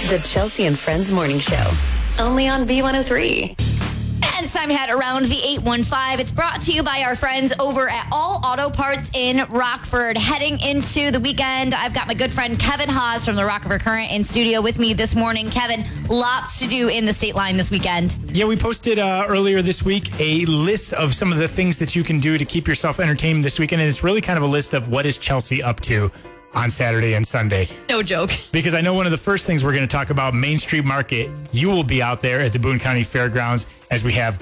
The Chelsea and Friends Morning Show. Only on B103. And it's time to head around the 815. It's brought to you by our friends over at All Auto Parts in Rockford. Heading into the weekend, I've got my good friend Kevin Haas from the Rockford Current in studio with me this morning. Kevin, lots to do in the state line this weekend. Yeah, we posted earlier this week a list of some of the things that you can do to keep yourself entertained this weekend. And it's really kind of a list of what is Chelsea up to on Saturday and Sunday. No joke. Because I know one of the first things we're going to talk about, Main Street Market. You will be out there at the Boone County Fairgrounds as we have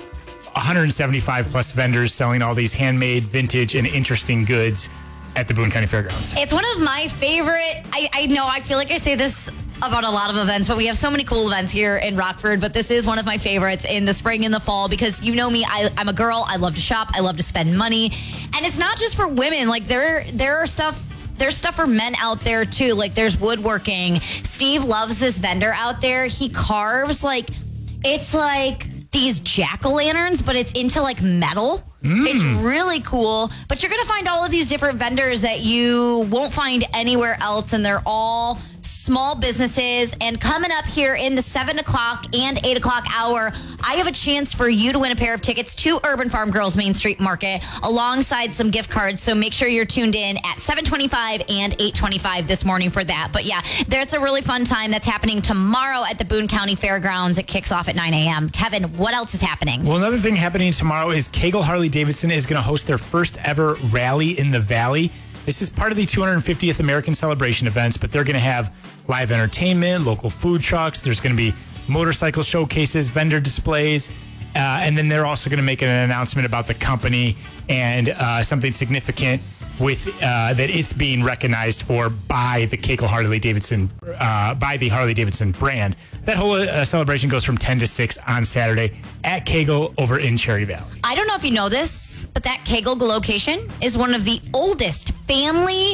175 plus vendors selling all these handmade, vintage, and interesting goods at the Boone County Fairgrounds. It's one of my favorite, I know, I feel like I say this about a lot of events, but we have so many cool events here in Rockford, but this is one of my favorites in the spring and the fall because you know me, I'm a girl, I love to shop, I love to spend money, and it's not just for women, like there's stuff for men out there too. Like there's woodworking. Steve loves this vendor out there. He carves it's like these jack-o'-lanterns, but it's into like metal. It's really cool. But you're going to find all of these different vendors that you won't find anywhere else, and they're all small businesses. And coming up here in the 7 o'clock and 8 o'clock hour, I have a chance for you to win a pair of tickets to Urban Farm Girls Main Street Market alongside some gift cards. So make sure you're tuned in at 7:25 and 8:25 this morning for that. But yeah, there's a really fun time that's happening tomorrow at the Boone County Fairgrounds. It kicks off at 9 a.m. Kevin, what else is happening? Well, another thing happening tomorrow is Kegel Harley-Davidson is going to host their first ever rally in the Valley. This is part of the 250th American Celebration events, but they're going to have live entertainment, local food trucks. There's going to be motorcycle showcases, vendor displays, and then they're also going to make an announcement about the company and something significant with that it's being recognized for by the Kegel Harley-Davidson, by the Harley-Davidson brand. That whole celebration goes from 10 to 6 on Saturday at Kegel over in Cherry Valley. I don't know if you know this, but that Kegel location is one of the oldest family